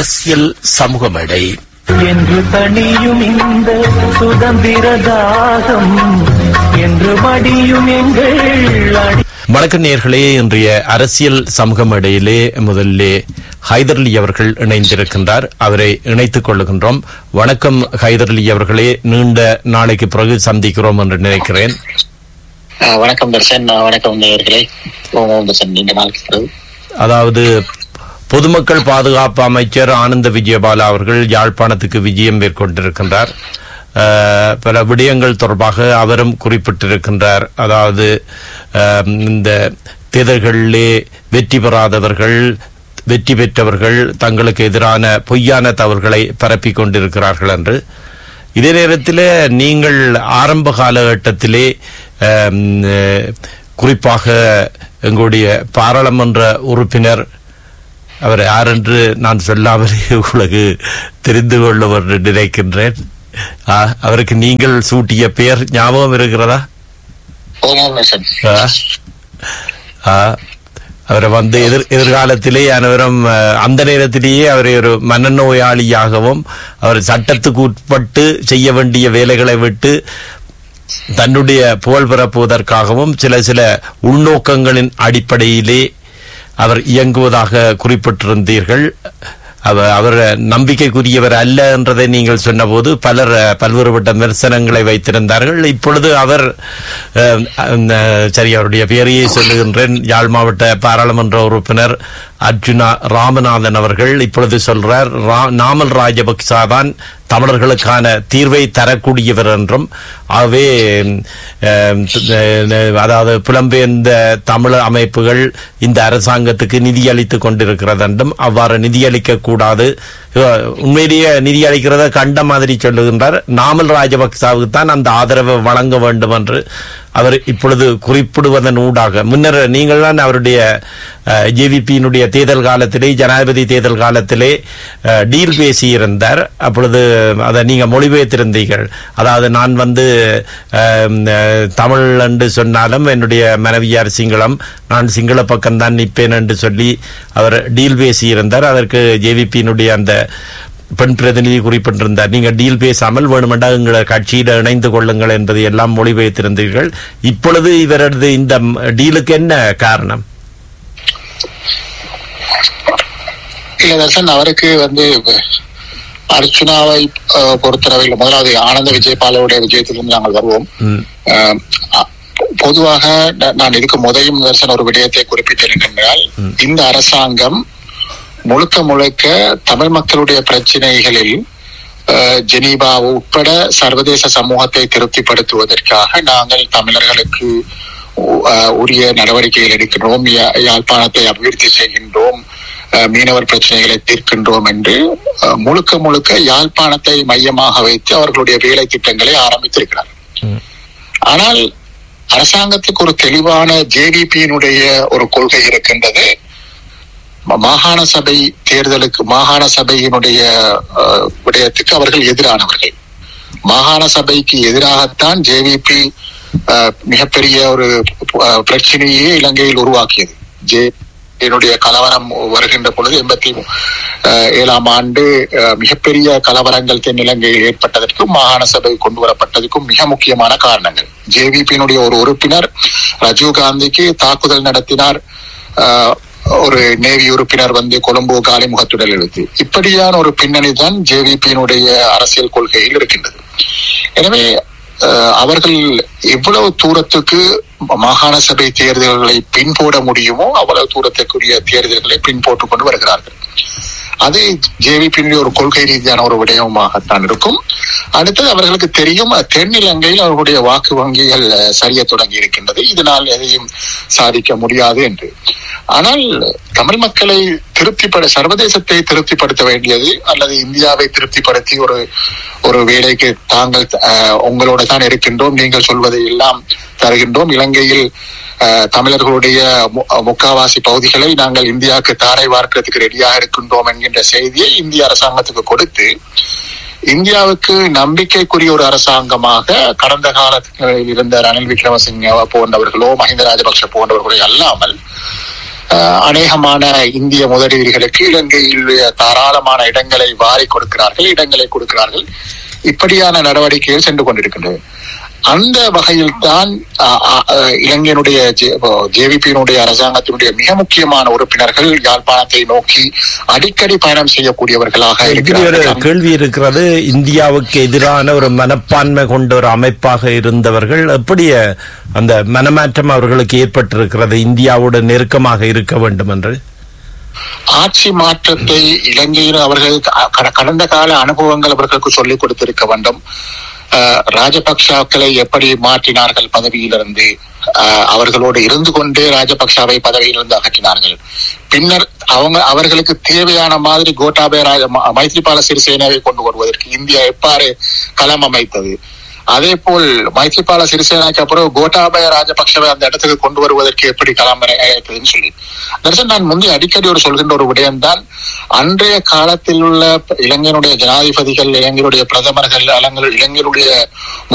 அரசியல் சமூக மேடை என்று தனியும் இந்த சுதந்திர தாகம் என்று மடியும் எங்கள் வணக்கம் நேயர்களே. இன்றைய அரசியல் சமூக மேடையிலே முதலிலே ஹைதர்லி அவர்கள் இணைந்திருக்கின்றார். அவரை இணைத்துக் கொள்ளுகின்றோம். வணக்கம் ஹைதர்லி அவர்களே, நீண்ட நாளைக்கு பிறகு சந்திக்கிறோம் என்று நினைக்கிறேன். வணக்கம் தர்ஷன். வணக்கம் நேயர்களே. நீண்ட நாளைக்கு பிறகு. அதாவது பொதுமக்கள் பாதுகாப்பு அமைச்சர் ஆனந்த விஜயபாலா அவர்கள் யாழ்ப்பாணத்துக்கு விஜயம் மேற்கொண்டிருக்கின்றார். பல விடயங்கள் தொடர்பாக அவரும் குறிப்பிட்டிருக்கின்றார். அதாவது இந்த தேர்தல்களிலே வெற்றி பெறாதவர்கள், வெற்றி பெற்றவர்கள் தங்களுக்கு எதிரான பொய்யான தவறுகளை பரப்பிக் கொண்டிருக்கிறார்கள் என்று. இதே நேரத்தில் நீங்கள் ஆரம்ப காலகட்டத்திலே குறிப்பாக எங்களுடைய பாராளுமன்ற உறுப்பினர், அவர் யார் என்று நான் சொல்லாமலே உங்களுக்கு தெரிந்து கொள்ளும் நினைக்கின்றேன். அவருக்கு நீங்கள் சூட்டிய பெயர் ஞாபகம் இருக்கிறதா? அவரை வந்து எதிர்காலத்திலே அனைவரும் அந்த நேரத்திலேயே அவரை ஒரு மனநோயாளியாகவும் அவர் சட்டத்துக்கு உட்பட்டு செய்ய வேண்டிய வேலைகளை விட்டு தன்னுடைய புகழ் பரப்புவதற்காகவும் சில உள்நோக்கங்களின் அடிப்படையிலே அவர் இயங்குவதாக குறிப்பிட்டிருந்தீர்கள். அவர் நம்பிக்கைக்குரியவர் அல்ல என்றதை நீங்கள் சொன்னபோது பலர் பல்வேறுபட்ட விமர்சனங்களை வைத்திருந்தார்கள். இப்பொழுது அவர் சரி, அவருடைய பெயரையே சொல்லுகின்றேன், யாழ் மாவட்ட பாராளுமன்ற உறுப்பினர் அர்ஜுனா ராமநாதன் அவர்கள் இப்பொழுது சொல்றார், நாமல் ராஜபக்சா தான் தமிழர்களுக்கான தீர்வை தரக்கூடியவர் என்றும், ஆகவே அதாவது புலம்பெயர்ந்த தமிழ் அமைப்புகள் இந்த அரசாங்கத்துக்கு நிதியளித்துக் கொண்டிருக்கிறது என்றும், அவ்வாறு நிதியளிக்க கூடாது, உண்மையிலேயே நிதியளிக்கிறத கண்ட மாதிரி சொல்லுகின்றார். நாமல் ராஜபக்சாவுக்கு தான் அந்த ஆதரவை வழங்க வேண்டும் என்று அவர் இப்பொழுது குறிப்பிடுவதன் ஊடாக, முன்னர் நீங்கள் தான் அவருடைய ஜேவிபியினுடைய தேர்தல் காலத்திலே, ஜனாதிபதி தேர்தல் காலத்திலே டீல் பேசியிருந்தார். அப்பொழுது அதை நீங்க மொழிபெயர்த்திருந்தீர்கள். அதாவது நான் வந்து தமிழ் என்று சொன்னாலும் என்னுடைய மனைவியார் சிங்களம், நான் சிங்கள பக்கம்தான் நிற்பேன் என்று சொல்லி அவர் டீல் பேசியிருந்தார். அதற்கு ஜேவிபியினுடைய அந்த பெண் பிரதிநிதி குறிப்பிட்டிருந்தார், நீங்க டீல் பேசாமல் வேணுமெண்டா எங்களை கட்சியில இணைந்து கொள்ளுங்கள் என்பதை எல்லாம் மொழிபெயர்த்திருந்தீர்கள். இப்பொழுது இவரது இந்த டீலுக்கு என்ன காரணம்? இல்ல தர்சன், அவருக்கு வந்து அர்ச்சுனாவை பொறுத்தளவில் முதலாவது ஆனந்த விஜயபாலாவுடைய விஜயத்திலிருந்து நாங்கள் வருவோம். பொதுவாக நான் இதுக்கு முதலும் தர்சன் ஒரு விடயத்தை குறிப்பிட்டேன் என்றால், இந்த அரசாங்கம் முழுக்க முழுக்க தமிழ் மக்களுடைய பிரச்சனைகளில் ஜெனீவா உட்பட சர்வதேச சமூகத்தை திருப்திப்படுத்துவதற்காக நாங்கள் தமிழர்களுக்கு உரிய நடவடிக்கைகள் எடுக்கின்றோம், யாழ்ப்பாணத்தை அபிவிருத்தி செய்கின்றோம், மீனவர் பிரச்சனைகளை தீர்க்கின்றோம் என்று முழுக்க முழுக்க யாழ்ப்பாணத்தை மையமாக வைத்து அவர்களுடைய வேலை திட்டங்களை ஆரம்பித்திருக்கிறார். ஆனால் அரசாங்கத்துக்கு ஒரு தெளிவான ஜேவிபியினுடைய ஒரு கொள்கை இருக்கின்றது. மாகாண சபை தேர்தலுக்கு, மாகாண சபையினுடைய விடயத்துக்கு அவர்கள் எதிரானவர்கள். மாகாண சபைக்கு எதிராகத்தான் ஜேவிபி மிகப்பெரிய ஒரு பிரச்சனையே இலங்கையில் உருவாக்கியது. என்னுடைய கலவரம் வருகின்ற பொழுது 87ஆம் ஆண்டு மிகப்பெரிய கலவரங்கள் தென்னிலங்கையில் ஏற்பட்டதற்கும் மாகாண சபை கொண்டு வரப்பட்டதற்கும் மிக முக்கியமான காரணங்கள். ஜேவிபியினுடைய ஒரு உறுப்பினர் ராஜீவ்காந்திக்கு தாக்குதல் நடத்தினார். ஒரு நேவி உறுப்பினர் வந்து கொழும்பு காலிமுகத்துடல் எடுத்து, இப்படியான ஒரு பின்னணி தான் ஜேவிபியினுடைய அரசியல் கொள்கையில் இருக்கின்றது. எனவே அவர்கள் எவ்வளவு தூரத்துக்கு மாகாண சபை தேர்தல்களை பின்போட முடியுமோ அவ்வளவு தூரத்துக்குரிய தேர்தல்களை பின்போட்டுக் கொண்டு வருகிறார்கள். அது ஜேவிபியினுடைய ஒரு கொள்கை ரீதியான ஒரு விடயமாகத்தான் இருக்கும். அடுத்தது அவர்களுக்கு தெரியும், தென்னிலங்கையில் அவர்களுடைய வாக்கு வங்கிகள் சரிய தொடங்கி இருக்கின்றது, இதனால் எதையும் சாதிக்க முடியாது என்று. ஆனால் தமிழ் மக்களை சர்வதேசத்தை திருப்திப்படுத்த வேண்டியது, அல்லது இந்தியாவை திருப்திப்படுத்தி ஒரு வேலைக்கு தாங்கள் உங்களோட தான் இருக்கின்றோம், நீங்கள் சொல்வதை எல்லாம் தருகின்றோம், இலங்கையில் தமிழர்களுடைய முக்காவாசி பகுதிகளை நாங்கள் இந்தியாவுக்கு தாரை வார்க்கிறதுக்கு ரெடியாக இருக்கின்றோம் என்கின்ற செய்தியை இந்திய அரசாங்கத்துக்கு கொடுத்து, இந்தியாவுக்கு நம்பிக்கைக்குரிய ஒரு அரசாங்கமாக கடந்த காலத்தில் இருந்த ரணில் விக்ரமசிங்க போன்றவர்களோ மஹிந்த ராஜபக்ஷ போன்றவர்களோ அல்லாமல் அநேகமான இந்திய முதலீடுகளுக்கு இலங்கையில் தாராளமான இடங்களை இடங்களை கொடுக்கிறார்கள். இப்படியான நடவடிக்கைகள் சென்று கொண்டிருக்கின்றது. அந்த வகையில் தான் இலங்கையினுடைய ஜேவிபியினுடைய அரசாங்கத்தினுடைய மிக முக்கியமான உறுப்பினர்கள் யாழ்ப்பாணத்தை நோக்கி அடிக்கடி பயணம் செய்யக்கூடியவர்களாக இருக்கிறார்கள். கேள்வி இருக்கிறது, இந்தியாவுக்கு எதிரான ஒரு மனப்பான்மை கொண்ட ஒரு அமைப்பாக இருந்தவர்கள் எப்படி அந்த மனமாற்றம் அவர்களுக்கு ஏற்பட்டிருக்கிறது, இந்தியாவோடு நெருக்கமாக இருக்க வேண்டும் என்று? ஆட்சி மாற்றத்தை இலங்கையில் அவர்கள் கடந்த கால அனுபவங்கள் அவர்களுக்கு சொல்லிக் கொடுத்திருக்க வேண்டும். ராஜபக்சாக்களை எப்படி மாற்றினார்கள் பதவியிலிருந்து, அவர்களோடு இருந்து கொண்டே ராஜபக்சாவை பதவியிலிருந்து அகற்றினார்கள். பின்னர் அவர்களுக்கு தேவையான மாதிரி கோட்டாபய மைத்ரிபால சிறிசேனாவை கொண்டு வருவதற்கு இந்தியா எவ்வாறு களம் அமைத்தது, அதே போல் மைத்ரிபால சிறிசேனாக்கு அப்புறம் கோட்டாபய ராஜபக்சவை அந்த இடத்துக்கு கொண்டு வருவதற்கு எப்படி களமறைன்னு சொல்லி நான் முந்தைய அடிக்கடி சொல்கின்ற ஒரு விடயம்தான், அன்றைய காலத்தில் உள்ள இலங்கையினுடைய ஜனாதிபதிகள், இலங்கையினுடைய பிரதமர்கள், இலங்கையினுடைய